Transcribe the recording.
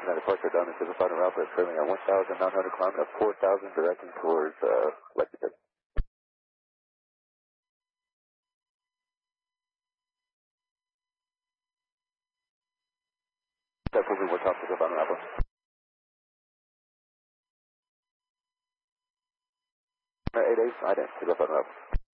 departure down into the final route, but trailing at 1,900, climbing at 4,000, directing towards Lexington. Definitely we're top to the final route. 8-8, I didn't to the final route.